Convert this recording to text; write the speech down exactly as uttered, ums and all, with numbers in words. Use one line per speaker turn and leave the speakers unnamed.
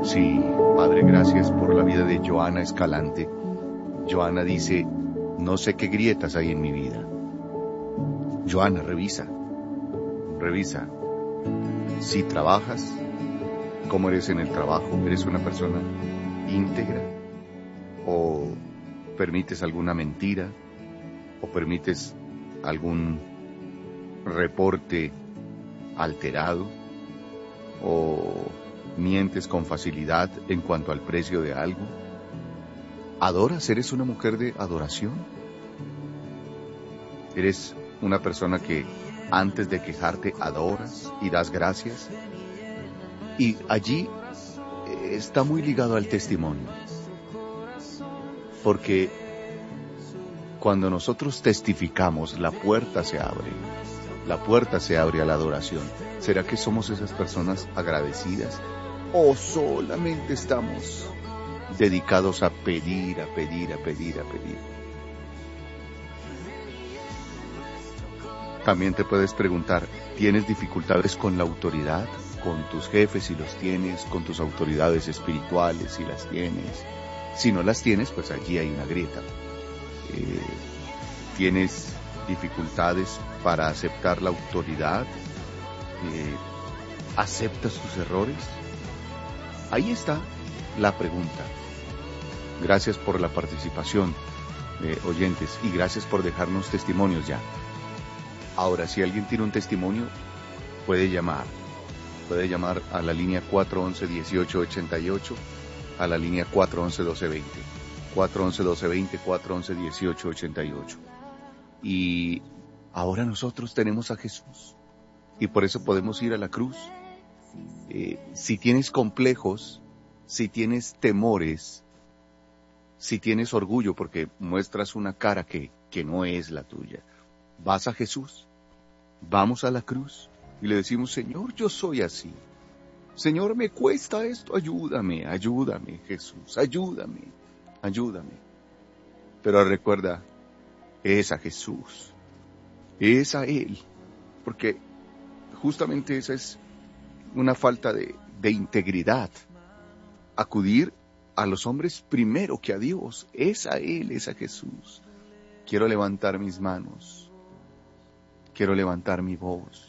Sí, Padre, gracias por la vida de Joana Escalante. Joana dice, no sé qué grietas hay en mi vida. Joana, revisa, revisa. Si trabajas, ¿cómo eres en el trabajo? ¿Eres una persona íntegra? ¿O permites alguna mentira? ¿O permites algún reporte alterado? ¿O mientes con facilidad en cuanto al precio de algo? ¿Adoras? ¿Eres una mujer de adoración? ¿Eres una persona que antes de quejarte adoras y das gracias? Y allí está muy ligado al testimonio, porque cuando nosotros testificamos, la puerta se abre, la puerta se abre a la adoración. ¿Será que somos esas personas agradecidas? ¿O solamente estamos dedicados a pedir, a pedir, a pedir, a pedir? También te puedes preguntar, ¿tienes dificultades con la autoridad? ¿Con tus jefes si los tienes? ¿Con tus autoridades espirituales si las tienes? Si no las tienes, pues allí hay una grieta. Eh, ¿Tienes dificultades para aceptar la autoridad? Eh, ¿Aceptas tus errores? Ahí está la pregunta. Gracias por la participación, eh, oyentes, y gracias por dejarnos testimonios ya. Ahora, si alguien tiene un testimonio, puede llamar. Puede llamar a la línea cuatro once, dieciocho ochenta y ocho, a la línea cuatro once, doce veinte. cuatro once, doce veinte, cuatro once, dieciocho ochenta y ocho. Y ahora nosotros tenemos a Jesús. Y por eso podemos ir a la cruz. Eh, si tienes complejos, si tienes temores, si tienes orgullo porque muestras una cara que, que no es la tuya, vas a Jesús. Vamos a la cruz y le decimos, Señor, yo soy así. Señor, me cuesta esto, ayúdame, ayúdame, Jesús, ayúdame, ayúdame. Pero recuerda, es a Jesús, es a Él, porque justamente esa es una falta de, de integridad. Acudir a los hombres primero que a Dios, es a Él, es a Jesús. Quiero levantar mis manos, quiero levantar mi voz.